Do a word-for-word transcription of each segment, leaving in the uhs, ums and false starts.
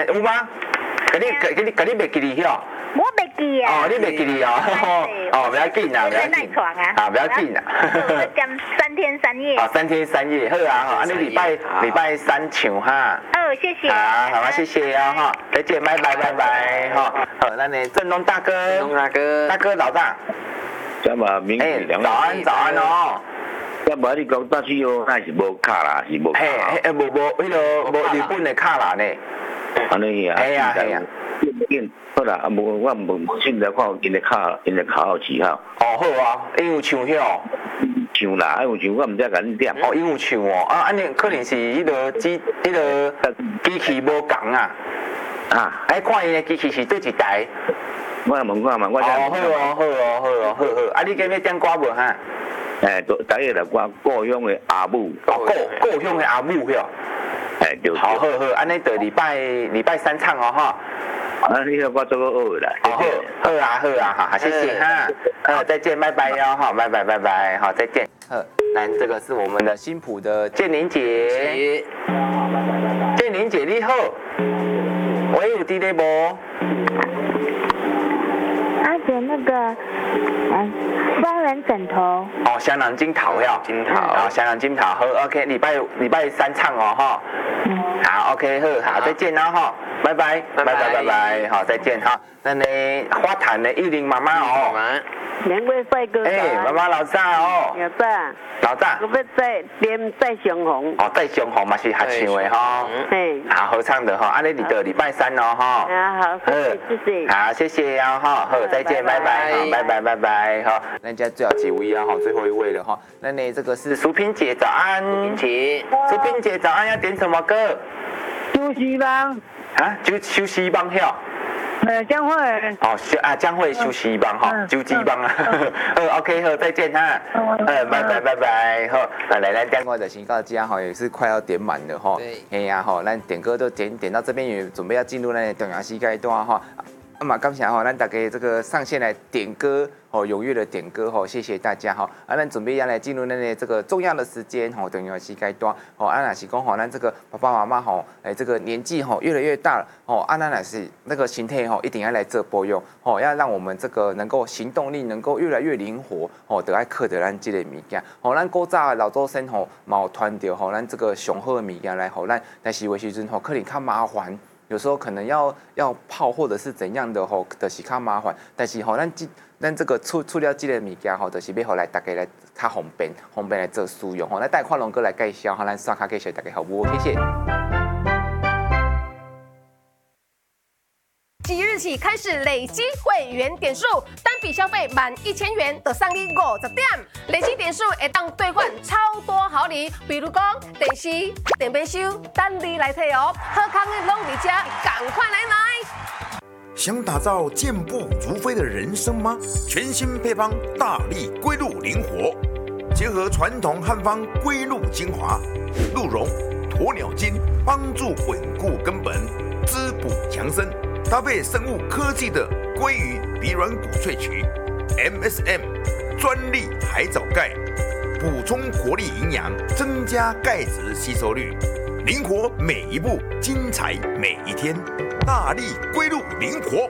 哎，有吗？给你给你给你袂记哩哟。 我袂记啊。 哦，你袂记哩哦。哦，不要紧啦，不要紧。 床啊。 啊，不要紧啦。 我讲三天三夜。 啊，三天三夜，好啊，好，啊，你礼拜礼拜三唱哈。 哦，谢谢。 好，好啊，谢谢啊哈，再见，拜拜拜拜哈。好，那呢，振东大哥。振东大哥。 大哥老大。 这么明哎，早安早安哦。 要无你讲大去哦，那是无卡啦，是无卡。 嘿，嘿，无无，迄个无日本的卡啦呢。 安尼啊。 系啊系啊。 好啦，啊无我无现在看因的卡，因的卡号字号。 哦好啊，因有唱晓。 唱啦，因有唱，我毋知甲你点。 哦，因有唱哦，啊，安尼可能是迄个机，迄个机器无共啊。啊，爱看因的机器是对一台。 我来问看嘛，我哦好哦好哦好哦好好，啊你今日点歌无哈？ 诶，第一个歌故乡的阿母。 哦故故乡的阿母哟。 哎对。 好好好，安尼就礼拜礼拜三唱哦哈。 啊，你个我做个学啦。 好，好啊，好啊，好，谢谢哈，呃，再见，拜拜哟，好，拜拜，拜拜，好，再见。呵，来，这个是我们的新埔的建宁姐，建宁姐你好，喂，有伫咧无？ 阿姐那个，嗯，双人枕头。 哦，香囊金桃哟， 金桃， 好，香囊金桃，好 ，OK， 礼拜礼拜三唱哦，哈，嗯，好 ，OK， 好，好，再见啦，哈。拜拜，拜拜，拜拜，好，再见哈。那呢，花坛的玉玲妈妈哦， 两位帅哥， 哎，妈妈老大哦， 老大， 老大， 我要再连再相逢， 哦，再相逢嘛是合唱的哈， 嘿， 好合唱的哈，安尼你的礼拜三哦哈， 啊好，谢谢， 好谢谢呀哈，好再见，拜拜，好拜拜拜拜哈，人家最后几位啊哈，最后一位了哈，那呢这个是淑萍姐早安，淑萍姐， 淑萍姐早安，要点什么歌？ 休息吧。 啊，就休息帮票。 呃，将会。 哦，啊，将会休息帮哈，休息帮啊。呃 ，OK， 好，再见哈。呃，拜拜拜拜，好，来来电话的新告家哈，也是快要点满了哈。 对。 哎呀哈，那点歌都点点到这边，也准备要进入那重要时间段哈。那么刚才哈，咱大家这个上线来点歌哦，踊跃的点歌哈，谢谢大家哈。啊，咱准备要来进入那这个重要的时间哈，等于是该段哦。啊，那是讲哈，咱这个爸爸妈妈哈，哎，这个年纪哈越来越大了哦。啊，那乃是那个形态哈，一定要来做保养哦，要让我们这个能够行动力能够越来越灵活哦，得爱克得咱这个物件哦。咱古早老祖先吼，冇团掉吼，咱这个上好的物件来吼，咱但是有时阵吼，可能较麻烦。有时候可能要要泡或者是怎样的吼，就是较麻烦。但是吼，咱这咱这个出出了这个物件吼，就是要互来大家来较方便，方便来做使用吼。咱带宽龙哥来介绍，吼，咱刷卡介绍大家好不？谢谢。 即日起开始累积会员点数，单笔消费满一千元就送你五十点，累积点数会当兑换超多好礼，比如讲电视、电杯收，等你来摕哦。好康的拢伫这，赶快来买！ 想打造健步如飞的人生吗？全新配方大力龟鹿灵活，结合传统汉方龟鹿精华、鹿茸、鸵鸟精，帮助稳固根本，滋补强身。搭配生物科技的鲑鱼鼻软骨萃取 ，M S M 专利海藻钙，补充活力营养，增加钙质吸收率，灵活每一步，精彩每一天。大力龟鹿灵活。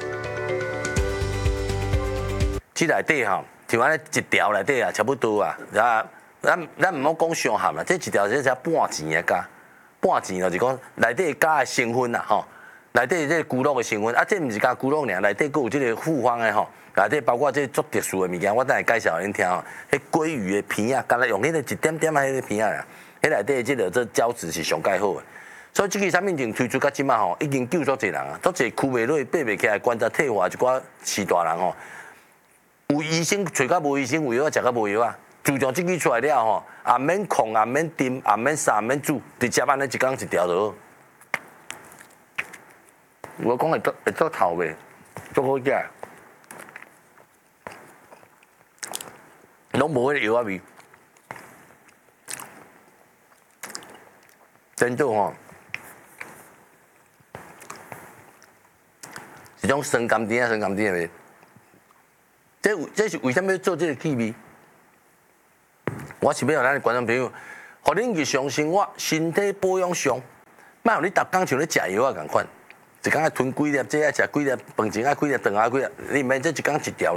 这内底吼，像安尼一条内底啊，差不多啊，啊，咱咱唔好讲上含啦，这一条这才半钱的价，半钱就是讲内底加的成分啦吼。内底这骨肉的成分，啊，这毋是加骨肉尔，内底佫有这个复方的吼，内底包括这足特殊的物件，我等下介绍恁听吼。迄鲑鱼的片啊，干来用迄个一点点啊，迄个片啊，迄内底这个这胶质是上介好的。所以这个产品经推出到即马吼，已经救足侪人啊，足侪哭袂落、爬袂起来、关节退化一寡饲大人吼。有医生找到无医生，有药食到无药啊。自从这个出来了吼，也免控，也免炖，也免杀，也免煮，直接安尼一工一条就好。我讲会做会做头袂，做好食，拢无迄个药仔味。真做吼，是种酸甘甜啊，酸甘甜的味。这这是为什么要做这个气味？我是要让咱观众朋友，互恁日常生活身体保养上，莫互你逐工像咧食药啊共款。 一工爱吞几粒，这爱食几粒，饭前爱几粒，顿爱几粒，你免这一工一条